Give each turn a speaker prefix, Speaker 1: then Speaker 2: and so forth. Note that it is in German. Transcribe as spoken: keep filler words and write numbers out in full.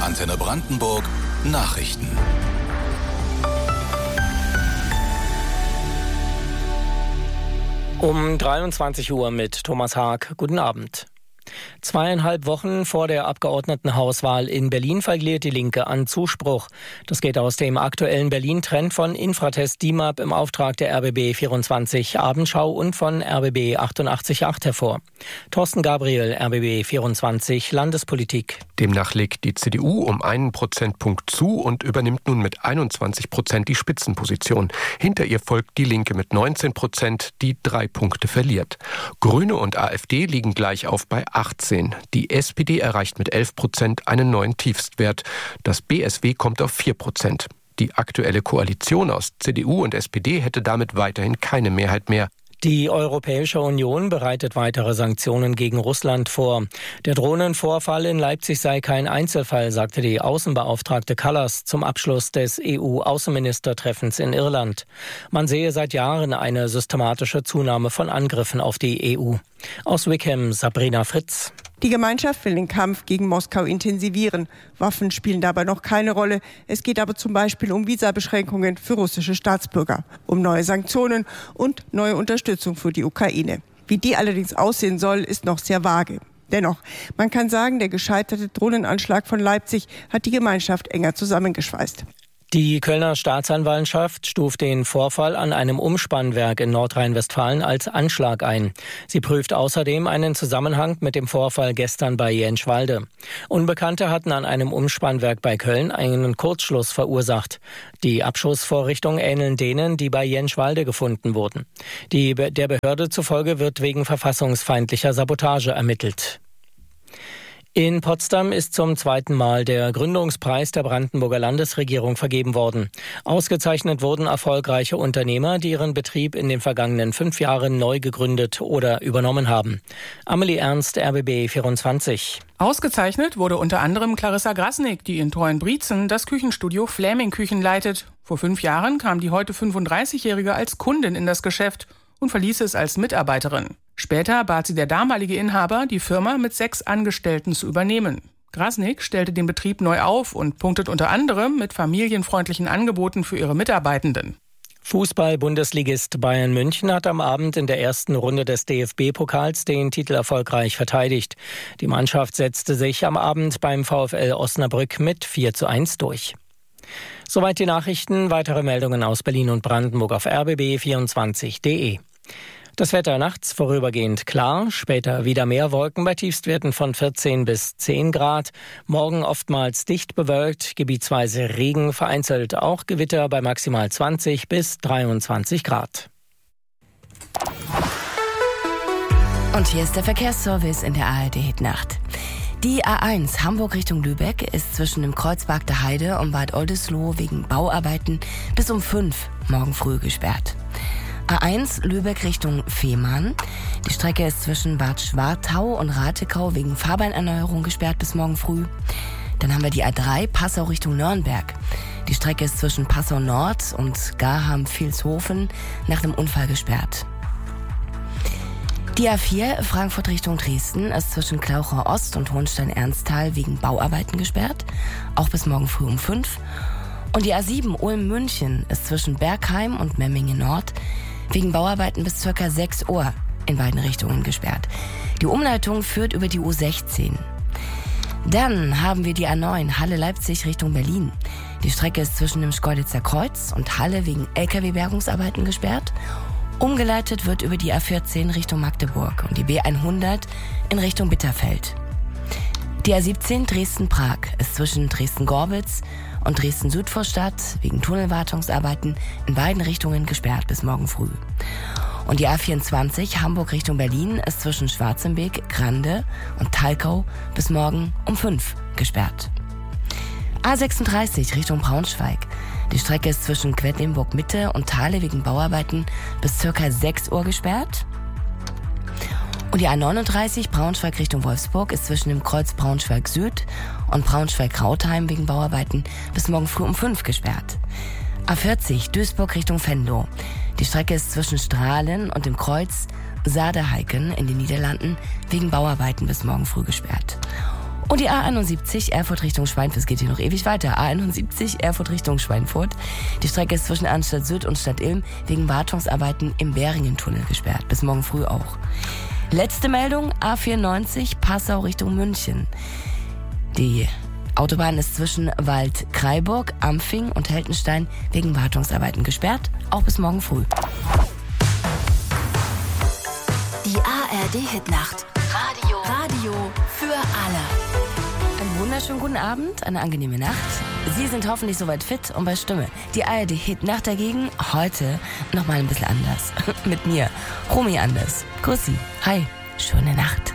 Speaker 1: Antenne Brandenburg Nachrichten.
Speaker 2: Um dreiundzwanzig Uhr mit Thomas Haag. Guten Abend. Zweieinhalb Wochen vor der Abgeordnetenhauswahl in Berlin verliert die Linke an Zuspruch. Das geht aus dem aktuellen Berlin-Trend von Infratest D I M A P im Auftrag der R B B vierundzwanzig Abendschau und von R B B achtundachtzig Komma acht hervor. Thorsten Gabriel, R B B vierundzwanzig Landespolitik.
Speaker 3: Demnach legt die C D U um einen Prozentpunkt zu und übernimmt nun mit einundzwanzig Prozent die Spitzenposition. Hinter ihr folgt die Linke mit neunzehn Prozent, die drei Punkte verliert. Grüne und AfD liegen gleich auf bei achtzehn. Die S P D erreicht mit elf Prozent einen neuen Tiefstwert. Das B S W kommt auf vier Prozent. Die aktuelle Koalition aus C D U und S P D hätte damit weiterhin keine Mehrheit mehr.
Speaker 2: Die Europäische Union bereitet weitere Sanktionen gegen Russland vor. Der Drohnenvorfall in Leipzig sei kein Einzelfall, sagte die Außenbeauftragte Kallas zum Abschluss des E U-Außenministertreffens in Irland. Man sehe seit Jahren eine systematische Zunahme von Angriffen auf die E U. Aus Wickham, Sabrina Fritz.
Speaker 4: Die Gemeinschaft will den Kampf gegen Moskau intensivieren. Waffen spielen dabei noch keine Rolle. Es geht aber zum Beispiel um Visabeschränkungen für russische Staatsbürger, um neue Sanktionen und neue Unterstützung für die Ukraine. Wie die allerdings aussehen soll, ist noch sehr vage. Dennoch, man kann sagen, der gescheiterte Drohnenanschlag von Leipzig hat die Gemeinschaft enger zusammengeschweißt.
Speaker 2: Die Kölner Staatsanwaltschaft stuft den Vorfall an einem Umspannwerk in Nordrhein-Westfalen als Anschlag ein. Sie prüft außerdem einen Zusammenhang mit dem Vorfall gestern bei Jänschwalde. Unbekannte hatten an einem Umspannwerk bei Köln einen Kurzschluss verursacht. Die Abschussvorrichtungen ähneln denen, die bei Jänschwalde gefunden wurden. Die, der Behörde zufolge wird wegen verfassungsfeindlicher Sabotage ermittelt. In Potsdam ist zum zweiten Mal der Gründungspreis der Brandenburger Landesregierung vergeben worden. Ausgezeichnet wurden erfolgreiche Unternehmer, die ihren Betrieb in den vergangenen fünf Jahren neu gegründet oder übernommen haben. Amelie Ernst, R B B vierundzwanzig.
Speaker 5: Ausgezeichnet wurde unter anderem Clarissa Grasnick, die in Treuenbrietzen das Küchenstudio Fläming Küchen leitet. Vor fünf Jahren kam die heute fünfunddreißigjährige als Kundin in das Geschäft und verließ es als Mitarbeiterin. Später bat sie der damalige Inhaber, die Firma mit sechs Angestellten zu übernehmen. Grasnick stellte den Betrieb neu auf und punktet unter anderem mit familienfreundlichen Angeboten für ihre Mitarbeitenden.
Speaker 2: Fußball-Bundesligist Bayern München hat am Abend in der ersten Runde des D F B-Pokals den Titel erfolgreich verteidigt. Die Mannschaft setzte sich am Abend beim VfL Osnabrück mit vier zu eins durch. Soweit die Nachrichten. Weitere Meldungen aus Berlin und Brandenburg auf r b b vierundzwanzig punkt d e. Das Wetter nachts vorübergehend klar, später wieder mehr Wolken bei Tiefstwerten von vierzehn bis zehn Grad. Morgen oftmals dicht bewölkt, gebietsweise Regen, vereinzelt auch Gewitter bei maximal zwanzig bis dreiundzwanzig Grad.
Speaker 6: Und hier ist der Verkehrsservice in der A R D-Nacht. Die A eins Hamburg Richtung Lübeck ist zwischen dem Kreuzberg der Heide und Bad Oldesloe wegen Bauarbeiten bis um fünf morgen früh gesperrt. A eins Lübeck Richtung Fehmarn. Die Strecke ist zwischen Bad Schwartau und Ratekau wegen Fahrbahnerneuerung gesperrt bis morgen früh. Dann haben wir die A drei Passau Richtung Nürnberg. Die Strecke ist zwischen Passau Nord und Garham-Vilshofen nach dem Unfall gesperrt. Die A vier Frankfurt Richtung Dresden ist zwischen Klauchau Ost und Hohenstein-Ernsthal wegen Bauarbeiten gesperrt, auch bis morgen früh um fünf. Und die A sieben Ulm-München ist zwischen Bergheim und Memmingen Nord wegen Bauarbeiten bis ca. sechs Uhr in beiden Richtungen gesperrt. Die Umleitung führt über die U sechzehn. Dann haben wir die A neun Halle-Leipzig Richtung Berlin. Die Strecke ist zwischen dem Schkeuditzer Kreuz und Halle wegen L K W-Bergungsarbeiten gesperrt. Umgeleitet wird über die A vierzehn Richtung Magdeburg und die B hundert in Richtung Bitterfeld. Die A siebzehn Dresden-Prag ist zwischen Dresden-Gorbitz und Dresden-Südvorstadt wegen Tunnelwartungsarbeiten in beiden Richtungen gesperrt bis morgen früh. Und die A vierundzwanzig Hamburg Richtung Berlin ist zwischen Schwarzenbeek, Grande und Talkau bis morgen um fünf gesperrt. A sechsunddreißig Richtung Braunschweig. Die Strecke ist zwischen Quedlinburg Mitte und Thale wegen Bauarbeiten bis ca. sechs Uhr gesperrt. Und die A neununddreißig Braunschweig Richtung Wolfsburg ist zwischen dem Kreuz Braunschweig Süd und Braunschweig-Rautheim wegen Bauarbeiten bis morgen früh um fünf gesperrt. A vierzig Duisburg Richtung Venlo. Die Strecke ist zwischen Strahlen und dem Kreuz Saarderheiken in den Niederlanden wegen Bauarbeiten bis morgen früh gesperrt. Und die A einundsiebzig Erfurt Richtung Schweinfurt, es geht hier noch ewig weiter. A einundsiebzig Erfurt Richtung Schweinfurt. Die Strecke ist zwischen Anstadt Süd und Stadt Ilm wegen Wartungsarbeiten im Beringen-Tunnel gesperrt. Bis morgen früh auch. Letzte Meldung, A vierundneunzig Passau Richtung München. Die Autobahn ist zwischen Wald-Kraiburg, Ampfing und Heltenstein wegen Wartungsarbeiten gesperrt. Auch bis morgen früh.
Speaker 7: Die A R D-Hitnacht. Radio. Radio für alle.
Speaker 6: Einen wunderschönen guten Abend, eine angenehme Nacht. Sie sind hoffentlich soweit fit und bei Stimme. Die A R D-Hitnacht dagegen heute nochmal ein bisschen anders. Mit mir, Romy Anders. Grüß Sie. Hi, schöne Nacht.